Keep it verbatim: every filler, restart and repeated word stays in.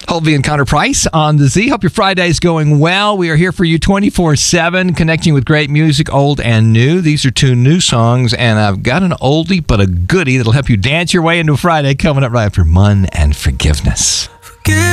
Holtby and Connor Price on the Z. Hope your Friday's going well. We are here for you twenty-four seven, connecting with great music, old and new. These are two new songs, and I've got an oldie but a goodie that'll help you dance your way into a Friday coming up right after Mun and Forgiveness.